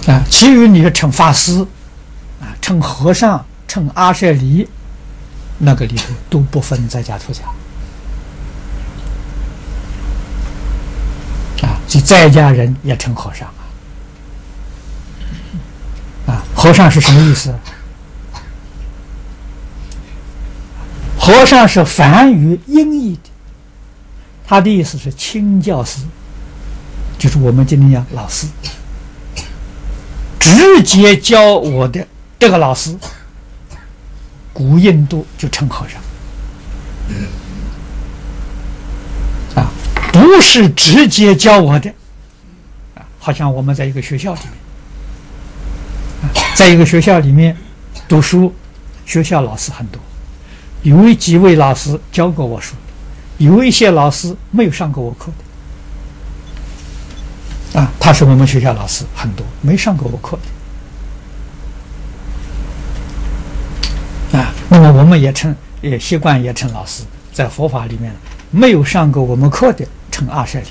其余你称法师称和尚、称阿舍离，那个里头都不分在家出家即在家人也称和尚和尚是什么意思？和尚是梵语音译的，他的意思是亲教师，就是我们今天讲老师，直接教我的这个老师，古印度就称和尚不是直接教我的好像我们在一个学校里面在一个学校里面读书，学校老师很多，有几位老师教过我书，有一些老师没有上过我课的他是我们学校老师很多，没上过我课的那么我们也习惯也称老师，在佛法里面没有上过我们课的称阿舍离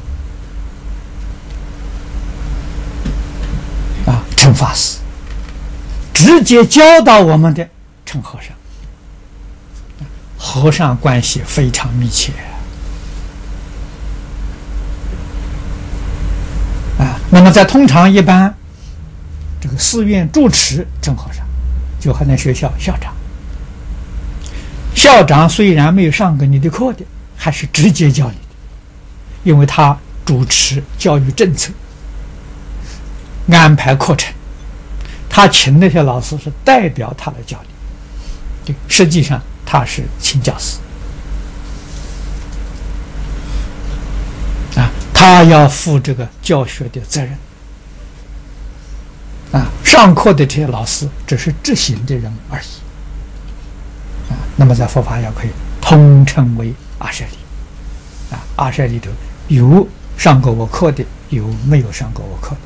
称法师，直接教导我们的称和尚，和尚关系非常密切那么在通常一般这个寺院住持称和尚，就和那学校校长，校长虽然没有上过你的课的，还是直接教你的，因为他主持教育政策，安排课程，他请那些老师是代表他来教你，实际上他是亲教师他要负这个教学的责任上课的这些老师只是执行的人而已那么在佛法要可以统称为阿舍离阿舍离头有上过我课的，有没有上过我课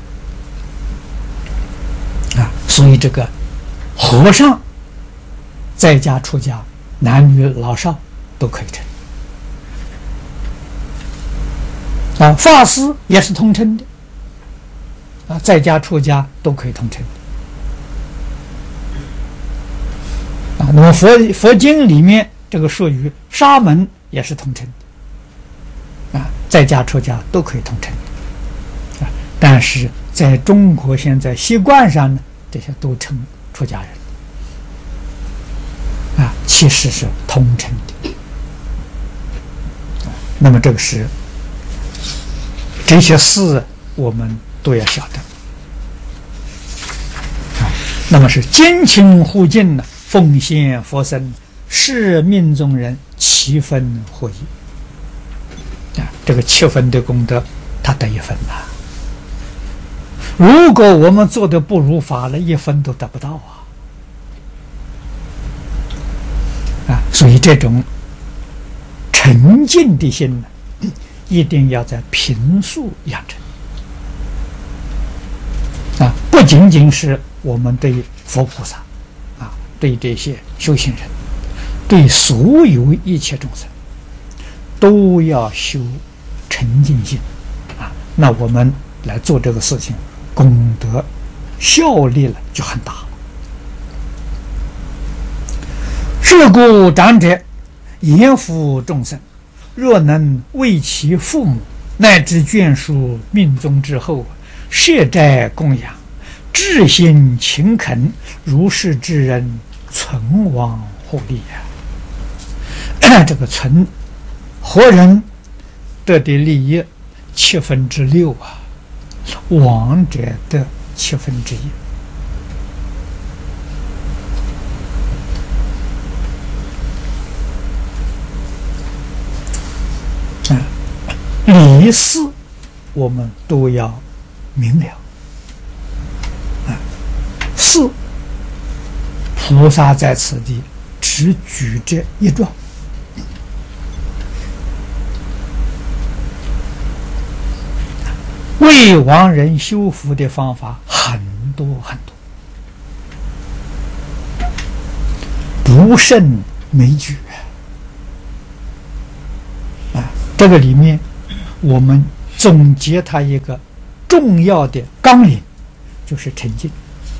的所以这个和尚在家出家，男女老少都可以称法师也是通称的在家出家都可以通称那么佛经里面这个术语沙门也是通称的在家出家都可以通称的但是在中国现在习惯上呢，这些都称出家人其实是通称的那么这个是这些事我们都要晓得那么是坚亲护近呢，奉献佛身，是命中人7分获益这个7分的功德他得1分如果我们做的不如法了，1分都得不到所以这种沉静的心呢，一定要在平素养成不仅仅是我们对佛菩萨对这些修行人，对所有一切众生都要修沉静心那我们来做这个事情，功德效力了就很大了。是故长者严抚众生，若能为其父母乃至眷属命中之后设斋供养，至心勤恳，如是之人存亡获利这个存活人得的利益6/7亡者得1/7理事我们都要明了四菩萨在此地只举这一状为亡人修福的方法很多很多，不胜枚举这个里面我们总结它一个重要的纲领， 就是沉静。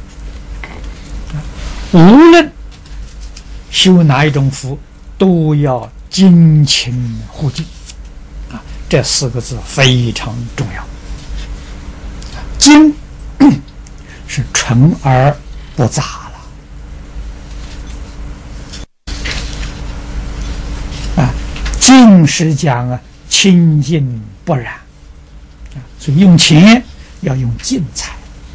无论修哪一种福，都要精勤护净啊，这4个字非常重要。精是纯而不杂了啊，净是讲啊清净不染啊，所以用钱要用净财，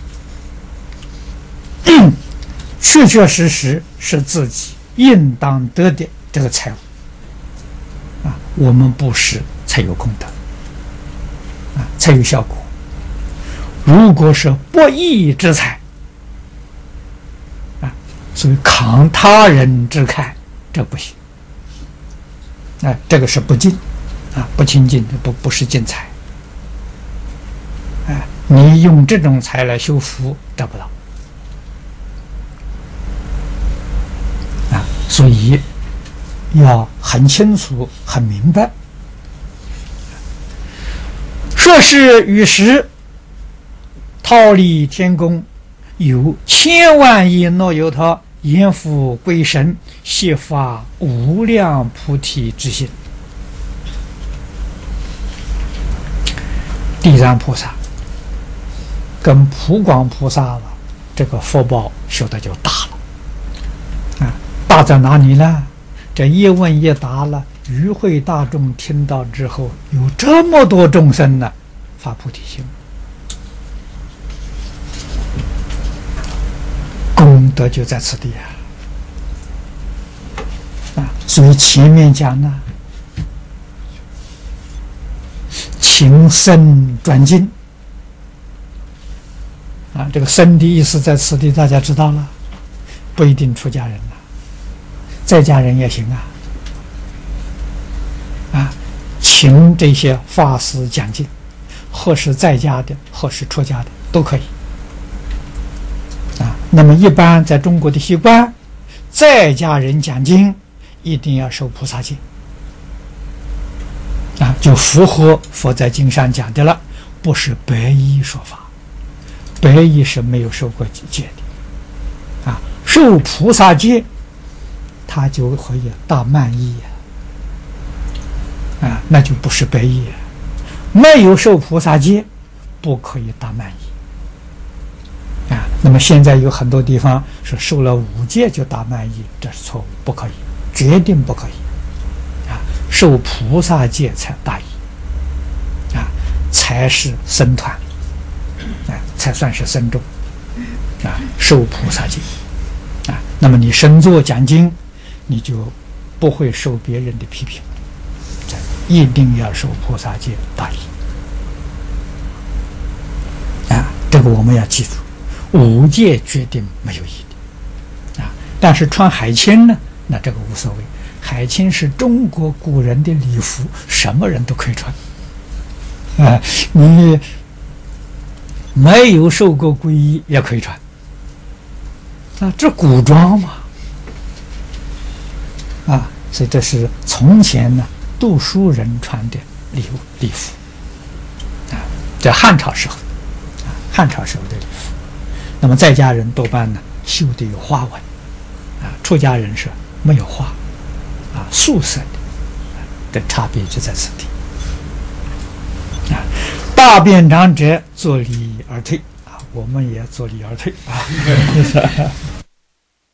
确确实实是自己应当得的这个财物啊，我们布施才有功德啊，才有效果。如果是不义之财啊，所以慷他人之慨，这不行啊，这个是不净啊，不清净，不是净财啊，你用这种财来修福得不到啊，所以要很清楚很明白，说是与时忉利天宫有千万亿耨尤他阎浮归神，悉发无量菩提之心。地藏菩萨跟普广菩萨了，这个福报修的就大了啊！大在哪里呢？这一问一答了，与会大众听到之后，有这么多众生呢，发菩提心。功德就在此地啊！所以前面讲呢，请僧转经啊，这个僧的意思在此地大家知道了，不一定出家人了，在家人也行啊，请这些法师讲经，或是在家的，或是出家的都可以。那么一般在中国的习惯，在家人讲经一定要受菩萨戒啊，就符合佛在经上讲的了，不是白衣说法，白衣是没有受过戒的啊，受菩萨戒他就可以大慢衣啊，那就不是白衣，没有受菩萨戒不可以大慢衣。那么现在有很多地方是受了5戒就大慢衣，这是错误，不可以，决定不可以啊！受菩萨戒才大衣啊，才是僧团啊，才算是僧众啊，受菩萨戒啊。那么你身作讲经，你就不会受别人的批评，一定要受菩萨戒大衣啊！这个我们要记住。5戒决定没有义的啊，但是穿海青呢，那这个无所谓。海青是中国古人的礼服，什么人都可以穿啊，你没有受过皈依也可以穿啊，这古装嘛啊，所以这是从前呢读书人穿的礼服啊，在汉朝时候啊，汉朝时候的礼服。那么在家人多半呢绣的有花纹啊，出家人是没有花啊，素色的这差别就在此地啊。大辩长者坐立而退啊，我们也坐立而退啊。